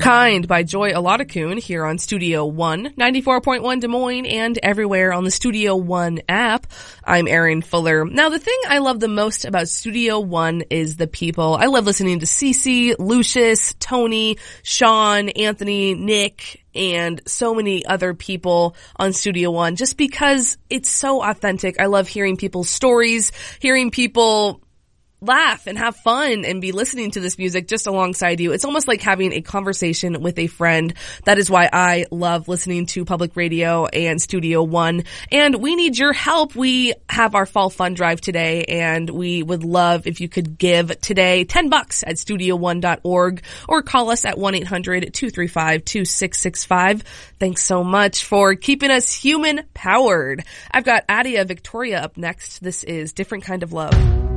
Kind by Joy Aladakun here on Studio One, 94.1 Des Moines and everywhere on the Studio One app. I'm Erin Fuller. Now, the thing I love the most about Studio One is the people. I love listening to Cece, Lucius, Tony, Sean, Anthony, Nick, and so many other people on Studio One just because it's so authentic. I love hearing people's stories, hearing people laugh and have fun and be listening to this music just alongside you. It's almost like having a conversation with a friend. That is why I love listening to public radio and Studio One. And we need your help. We have our fall fund drive today, and we would love if you could give today $10 at studio1.org or call us at 1-800-235-2665. Thanks so much for keeping us human powered. I've got Adia Victoria up next. This is Different Kind of Love.